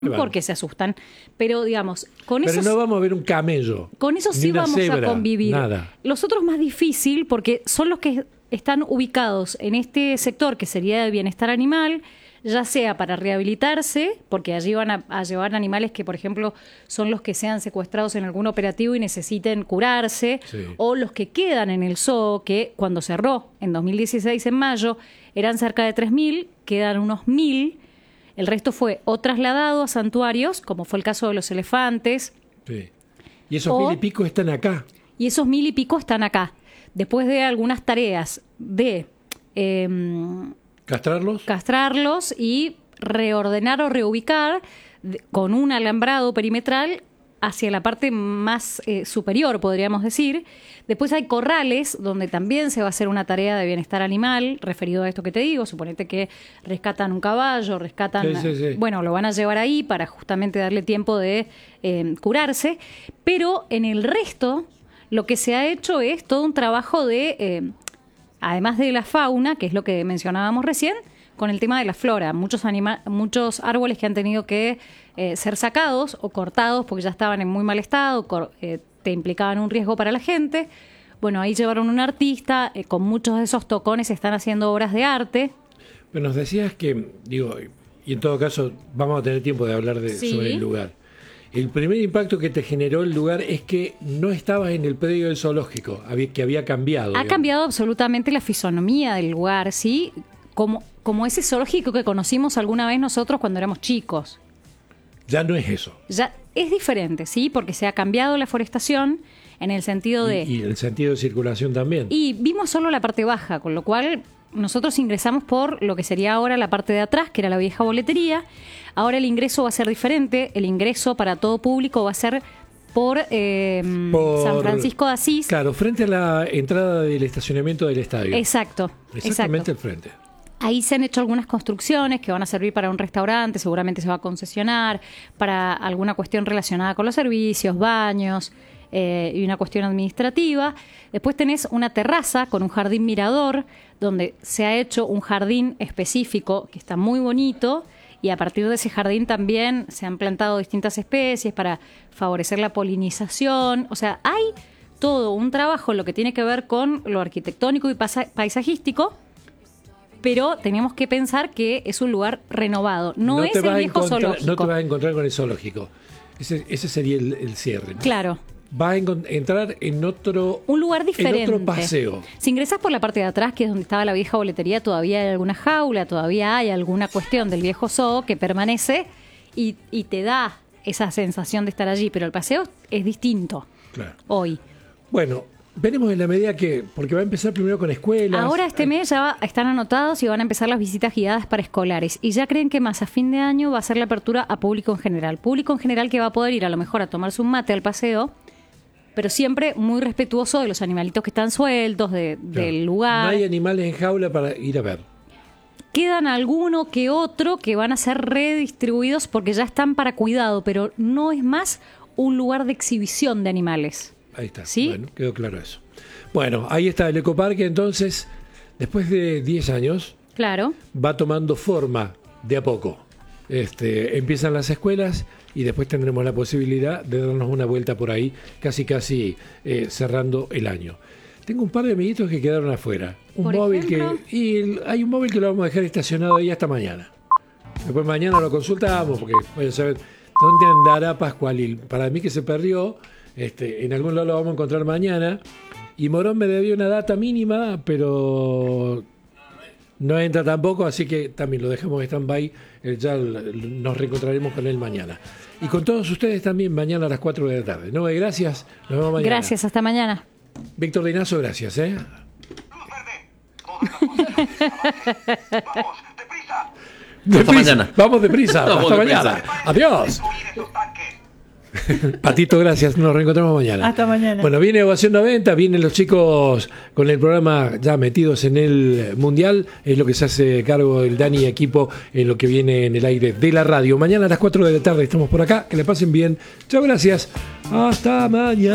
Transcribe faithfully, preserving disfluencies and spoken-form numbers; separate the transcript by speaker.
Speaker 1: porque se asustan, pero digamos, con
Speaker 2: pero
Speaker 1: eso
Speaker 2: no vamos a ver un camello.
Speaker 1: Con eso sí vamos cebra, a convivir.
Speaker 2: Nada.
Speaker 1: Los otros más difícil porque son los que están ubicados en este sector que sería de bienestar animal, ya sea para rehabilitarse, porque allí van a, a llevar animales que, por ejemplo, son los que sean secuestrados en algún operativo y necesiten curarse, sí. O los que quedan en el zoo, que cuando cerró en dos mil dieciséis, en mayo, eran cerca de tres mil, quedan unos mil. El resto fue o trasladado a santuarios, como fue el caso de los elefantes.
Speaker 2: Sí. Y esos
Speaker 1: o,
Speaker 2: mil y pico están acá.
Speaker 1: Y esos mil y pico están acá. Después de algunas tareas de... Eh,
Speaker 2: ¿Castrarlos?
Speaker 1: Castrarlos y reordenar o reubicar de, con un alambrado perimetral hacia la parte más eh, superior, podríamos decir. Después hay corrales donde también se va a hacer una tarea de bienestar animal, referido a esto que te digo. Suponete que rescatan un caballo, rescatan...
Speaker 2: Sí, sí, sí.
Speaker 1: Bueno, lo van a llevar ahí para justamente darle tiempo de eh, curarse. Pero en el resto, lo que se ha hecho es todo un trabajo de... Eh, además de la fauna, que es lo que mencionábamos recién, con el tema de la flora. Muchos anima- muchos árboles que han tenido que eh, ser sacados o cortados porque ya estaban en muy mal estado, cor- eh, te implicaban un riesgo para la gente. Bueno, ahí llevaron un artista, eh, con muchos de esos tocones están haciendo obras de arte.
Speaker 2: Pero nos decías que, digo, y en todo caso vamos a tener tiempo de hablar de,
Speaker 1: sí.
Speaker 2: sobre el lugar. El primer impacto que te generó el lugar es que no estabas en el predio del zoológico, había, que había cambiado.
Speaker 1: Ha digamos. cambiado absolutamente la fisonomía del lugar, ¿sí? Como, como ese zoológico que conocimos alguna vez nosotros cuando éramos chicos.
Speaker 2: Ya no es eso.
Speaker 1: Ya es diferente, ¿sí? Porque se ha cambiado la forestación en el sentido de...
Speaker 2: Y, y el sentido de circulación también.
Speaker 1: Y vimos solo la parte baja, con lo cual nosotros ingresamos por lo que sería ahora la parte de atrás, que era la vieja boletería. Ahora el ingreso va a ser diferente. El ingreso para todo público va a ser por, eh, por San Francisco de Asís.
Speaker 2: Claro, frente a la entrada del estacionamiento del estadio.
Speaker 1: Exacto.
Speaker 2: Exactamente
Speaker 1: exacto.
Speaker 2: al frente.
Speaker 1: Ahí se han hecho algunas construcciones que van a servir para un restaurante, seguramente se va a concesionar, para alguna cuestión relacionada con los servicios, baños eh, y una cuestión administrativa. Después tenés una terraza con un jardín mirador, donde se ha hecho un jardín específico que está muy bonito, y a partir de ese jardín también se han plantado distintas especies para favorecer la polinización. O sea, hay todo un trabajo en lo que tiene que ver con lo arquitectónico y paisajístico, pero tenemos que pensar que es un lugar renovado. No, no es el viejo zoológico.
Speaker 2: No te vas a encontrar con el zoológico. Ese, ese sería el, el cierre, ¿no?
Speaker 1: Claro.
Speaker 2: Va a entrar en otro...
Speaker 1: Un lugar diferente.
Speaker 2: En otro paseo.
Speaker 1: Si ingresas por la parte de atrás, que es donde estaba la vieja boletería, todavía hay alguna jaula, todavía hay alguna cuestión del viejo zoo que permanece y, y te da esa sensación de estar allí. Pero el paseo es distinto.
Speaker 2: Claro.
Speaker 1: Hoy.
Speaker 2: Bueno, veremos en la medida que... Porque va a empezar primero con escuelas.
Speaker 1: Ahora este mes ya va, están anotados y van a empezar las visitas guiadas para escolares. Y ya creen que más a fin de año va a ser la apertura a público en general. Público en general que va a poder ir a lo mejor a tomarse un mate al paseo, pero siempre muy respetuoso de los animalitos que están sueltos, de, claro. del lugar.
Speaker 2: No hay animales en jaula para ir a ver.
Speaker 1: Quedan alguno que otro que van a ser redistribuidos porque ya están para cuidado, pero no es más un lugar de exhibición de animales.
Speaker 2: Ahí está,
Speaker 1: ¿sí?
Speaker 2: Bueno, quedó claro eso. Bueno, ahí está el ecoparque, entonces, después de diez años,
Speaker 1: claro,
Speaker 2: va tomando forma de a poco. Este, empiezan las escuelas y después tendremos la posibilidad de darnos una vuelta por ahí, casi casi eh, cerrando el año. Tengo un par de amiguitos que quedaron afuera. Un
Speaker 1: ¿Por
Speaker 2: móvil
Speaker 1: ejemplo?
Speaker 2: que y el, hay un móvil que lo vamos a dejar estacionado ahí hasta mañana. Después mañana lo consultamos porque voy a saber dónde andará Pascualil. Para mí que se perdió, este, en algún lado lo vamos a encontrar mañana. Y Morón me debió una data mínima, pero no entra tampoco, así que también lo dejamos en stand-by. Eh, ya nos reencontraremos con él mañana. Y con todos ustedes también mañana a las cuatro de la tarde. No, gracias. Nos vemos mañana.
Speaker 1: Gracias, hasta mañana.
Speaker 2: Víctor Linazo, gracias. ¿eh?
Speaker 3: Vamos, deprisa. Hasta mañana.
Speaker 2: Vamos deprisa.
Speaker 3: Vamos
Speaker 2: hasta
Speaker 3: deprisa.
Speaker 2: mañana. Adiós. Patito, gracias. Nos reencontramos mañana.
Speaker 4: Hasta mañana.
Speaker 2: Bueno, viene Ovación noventa, vienen los chicos con el programa ya metidos en el Mundial. Es lo que se hace cargo el Dani y equipo en lo que viene en el aire de la radio. Mañana a las cuatro de la tarde estamos por acá. Que le pasen bien. Chao, gracias. Hasta mañana.